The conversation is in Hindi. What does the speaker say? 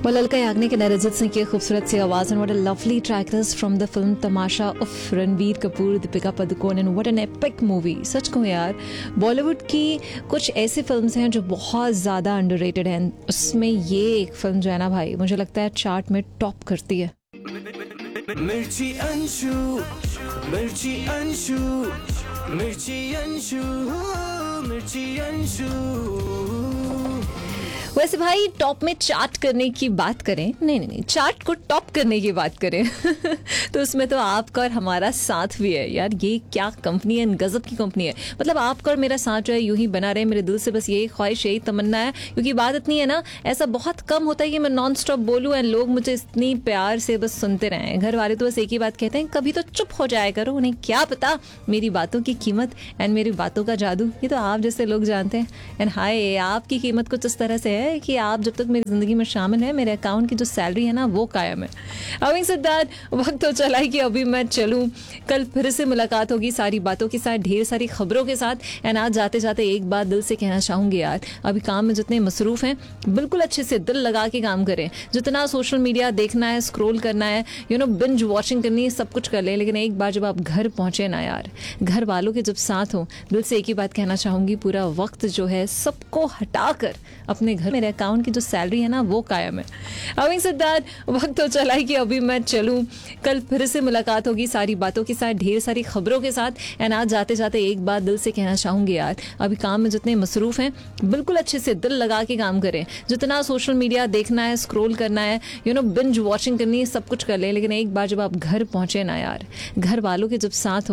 वो ललका याग्निक and अरिजीत सिंह की खूबसूरत सी आवाज and what a lovely track this from the film Tamasha of Ranbir Kapoor, Deepika Padukone and what an epic movie। सच कहूँ यार, बॉलीवुड की कुछ ऐसी फिल्म्स हैं जो बहुत ज़्यादा अंडररेटेड हैं, उसमें ये एक फिल्म जो है ना भाई, मुझे लगता है चार्ट में टॉप करती है। मिर्ची अंशु, मिर्ची अंशु, मिर्ची अंशु, मिर्ची अंशु। वैसे भाई टॉप में चार्ट करने की बात करें, नहीं, चार्ट को टॉप करने की बात करें तो उसमें तो आपका और हमारा साथ भी है यार। ये क्या कंपनी है, गजब की कंपनी है। मतलब आपका और मेरा साथ जो है यूं ही बना रहे, मेरे दिल से बस यही ख्वाहिश, यही तमन्ना है। क्योंकि बात इतनी है ना, ऐसा बहुत कम होता है कि मैं नॉन स्टॉप बोलूँ एंड लोग मुझे इतनी प्यार से बस सुनते रहें। घर वाले तो बस एक ही बात कहते हैं, कभी तो चुप हो जाया करो, उन्हें क्या पता मेरी बातों की कीमत एंड मेरी बातों का जादू, ये तो आप जैसे लोग जानते हैं। एंड हाय, आपकी कीमत कुछ इस तरह से है कि आप जब तक मेरी जिंदगी में शामिल है, मेरे अकाउंट की जो सैलरी है ना वो कायम है। Having said that, वक्त तो चला ही कि अभी मैं चलूं, कल फिर से मुलाकात होगी सारी बातों के साथ, ढेर सारी खबरों के साथ। एंड आज जाते जाते एक बात दिल से कहना चाहूंगी यार, अभी काम में जितने मसरूफ हैं, बिल्कुल अच्छे से दिल लगा के काम करें। जितना सोशल मीडिया देखना है, स्क्रॉल करना है, बिंज वॉचिंग करनी है, सब कुछ कर ले, लेकिन एक बार जब आप घर पहुंचे ना यार, घर वालों के जब साथ हो, दिल से एक ही बात कहना चाहूंगी, पूरा वक्त जो है सबको हटाकर अपने घर, मेरे अकाउंट की जो सैलरी है ना वो कायम है। Having said that, वक्त तो चला ही कि अभी मैं चलूं, कल फिर से मुलाकात होगी सारी बातों के साथ, ढेर सारी खबरों के साथ। एंड आज जाते जाते एक बात दिल से कहना चाहूंगी यार, अभी काम में जितने मसरूफ हैं, बिल्कुल अच्छे से दिल लगा के काम करें। जितना सोशल मीडिया देखना है, स्क्रॉल करना है, बिंज वॉचिंग करनी है, सब कुछ कर ले, लेकिन एक बार जब आप घर पहुंचे ना यार, घर वालों के जब साथ हो,